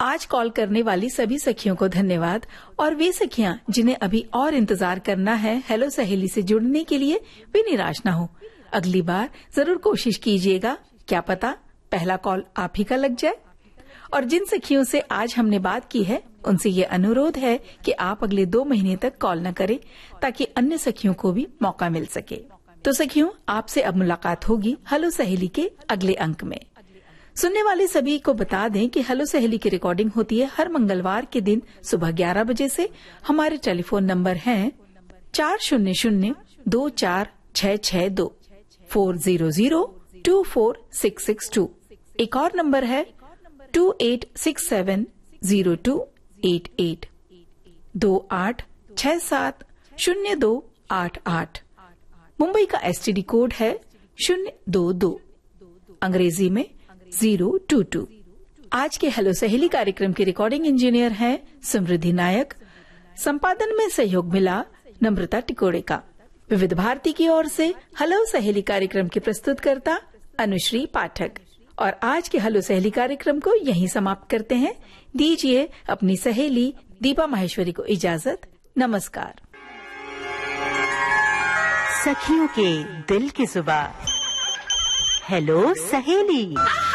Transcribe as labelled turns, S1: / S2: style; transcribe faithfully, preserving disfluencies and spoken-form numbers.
S1: आज कॉल करने वाली सभी सखियों को धन्यवाद। और वे सखियां जिन्हें अभी और इंतजार करना है हेलो सहेली से जुड़ने के लिए, वे निराश न हो। अगली बार जरूर कोशिश कीजिएगा, क्या पता पहला कॉल आप ही का लग जाए। और जिन सखियों से आज हमने बात की है, उनसे ये अनुरोध है कि आप अगले दो महीने तक कॉल न करें, ताकि अन्य सखियों को भी मौका मिल सके। तो सखियों, आपसे अब मुलाकात होगी हेलो सहेली के अगले अंक में। सुनने वाले सभी को बता दें कि हेलो सहेली की रिकॉर्डिंग होती है हर मंगलवार के दिन सुबह ग्यारह बजे से। हमारे टेलीफोन नंबर हैं चार शून्य शून्य दो चार छह छह दो, फोर जीरो जीरो टू फोर सिक्स सिक्स टू। एक और नंबर है two at six seven zero two at at, दो आठ छह सात शून्य दो आठ आठ। मुंबई का एसटीडी कोड है शून्य दो दो, अंग्रेजी में जीरो टू टू। आज के हेलो सहेली कार्यक्रम के रिकॉर्डिंग इंजीनियर हैं समृद्धि नायक। संपादन में सहयोग मिला नम्रता टिकोड़े का। विविध भारती की ओर से हेलो सहेली कार्यक्रम की प्रस्तुतकर्ता अनुश्री पाठक। और आज के हेलो सहेली कार्यक्रम को यहीं समाप्त करते हैं। दीजिए अपनी सहेली दीपा माहेश्वरी को इजाजत। नमस्कार।
S2: सखियों के दिल की जुबान, हेलो सहेली।